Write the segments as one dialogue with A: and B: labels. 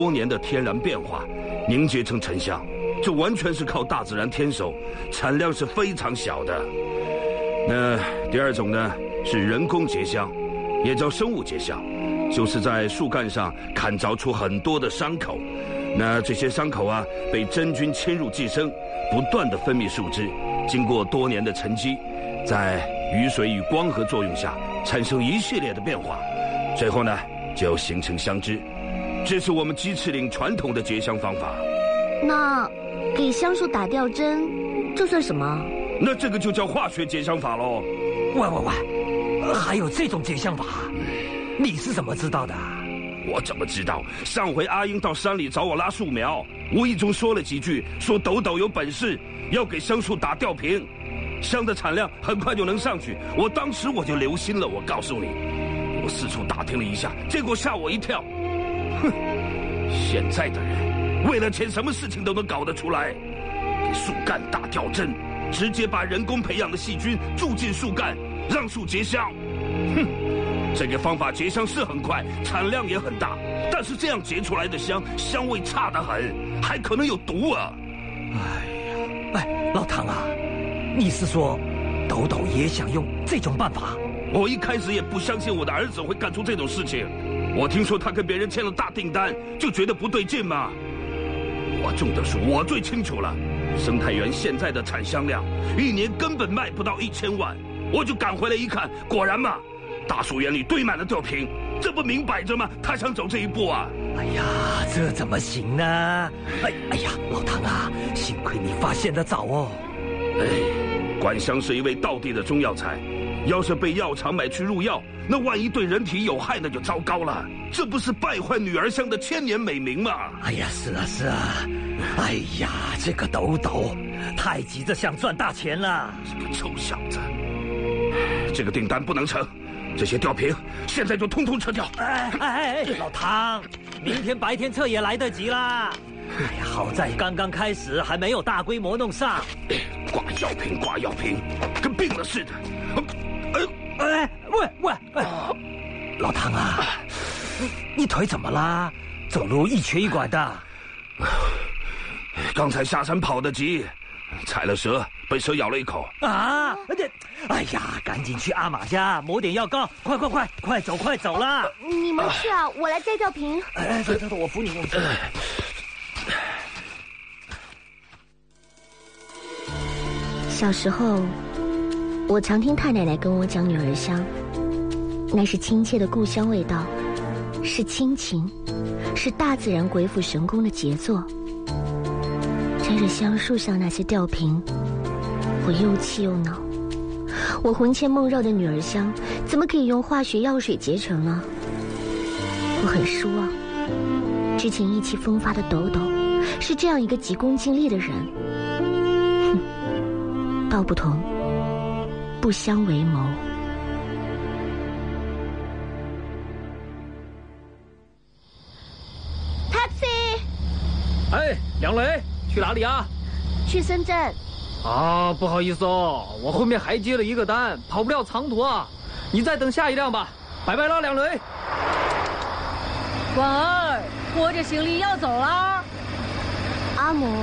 A: 多年的天然变化凝结成沉香，这完全是靠大自然天手，产量是非常小的。那第二种呢是人工结香，也叫生物结香，就是在树干上砍凿出很多的伤口，那这些伤口啊被真菌侵入寄生，不断的分泌树脂，经过多年的沉积，在雨水与光合作用下产生一系列的变化，最后呢就形成香脂。这是我们鸡翅岭传统的结香方法。
B: 那给香树打吊针，这算什么？
A: 那这个就叫化学结香法喽。
C: 喂，还有这种结香法？你是怎么知道的？
A: 我怎么知道？上回阿英到山里找我拉树苗，无意中说了几句，说斗斗有本事，要给香树打吊瓶，香的产量很快就能上去。当时我就留心了，我告诉你，我四处打听了一下，结果吓我一跳。哼，现在的人为了钱什么事情都能搞得出来，给树干打吊针，直接把人工培养的细菌注进树干，让树结香。哼，这个方法结香是很快，产量也很大，但是这样结出来的香味差得很，还可能有毒啊！
C: 老唐啊，你是说斗斗也想用这种办法？
A: 我一开始也不相信我的儿子会干出这种事情，我听说他跟别人签了大订单，就觉得不对劲嘛。我种的树我最清楚了，生态园现在的产香量一年根本卖不到1000万，我就赶回来一看，果然嘛，大树园里堆满了吊瓶，这不明摆着吗？他想走这一步啊！
C: 哎呀，这怎么行呢？哎呀，老唐啊，幸亏你发现得早哦。
A: 管香是一味道地的中药材，要是被药厂买去入药，那万一对人体有害，那就糟糕了。这不是败坏女儿香的千年美名吗？
C: 哎呀，是啊。哎呀，这个斗斗太急着想赚大钱了。
A: 这个臭小子，这个订单不能成，这些吊瓶现在就通通撤掉。
C: 老唐，明天白天撤也来得及啦。哎呀，好在刚刚开始，还没有大规模弄上。
A: 挂药瓶，跟病了似的。
C: 喂，老唐啊，你腿怎么啦？走路一瘸一拐的。
A: 刚才下山跑得急，踩了蛇，被蛇咬了一口。
C: 啊！哎呀，赶紧去阿玛家抹点药膏，快走啦！
B: 你们去啊，我来摘吊瓶。
C: 走，我扶你。
B: 小时候，我常听太奶奶跟我讲女儿香，那是亲切的故乡味道，是亲情，是大自然鬼斧神工的杰作。摘着香树上那些吊瓶，我又气又恼。我魂牵梦绕的女儿香，怎么可以用化学药水结成呢？我很失望。之前意气风发的斗斗，是这样一个急功近利的人。道不同，不相为谋。
D: Taxi！ 梁雷，去哪里啊？
B: 去深圳。
D: 啊，不好意思哦，我后面还接了一个单，跑不了长途啊。你再等下一辆吧。拜拜了，梁雷。
E: 广儿，拖着行李要走了。
B: 阿母，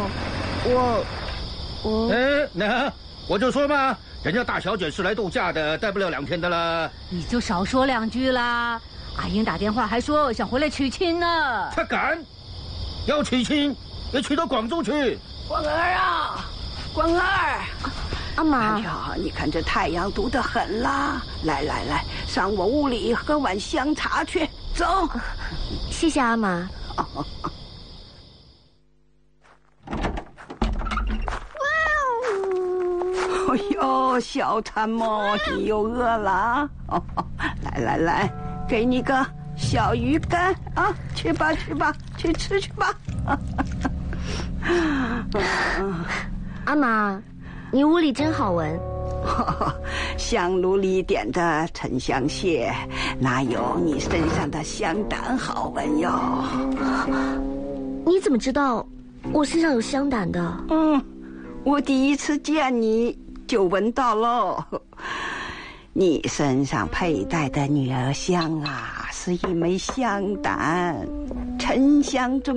F: 那我就说嘛，人家大小姐是来度假的，待不了2天的了。
E: 你就少说2句啦。阿英打电话还说想回来娶亲呢。
F: 他敢？要娶亲也娶到广州去。
G: 广儿啊，广儿，
B: 阿妈。
G: 哎呀，你看这太阳毒得很啦！来，上我屋里喝碗香茶去。走。
B: 谢谢阿妈。
G: 哎呦，小参谋，你又饿了？来，给你个小鱼干啊！去吧，去吃去吧。
B: 阿妈，你屋里真好闻。
G: 香炉里点的沉香屑，哪有你身上的香胆好闻哟？
B: 你怎么知道我身上有香胆的？
G: 我第一次见你就闻到喽。你身上佩戴的女儿香啊，是一枚香胆， 沉香中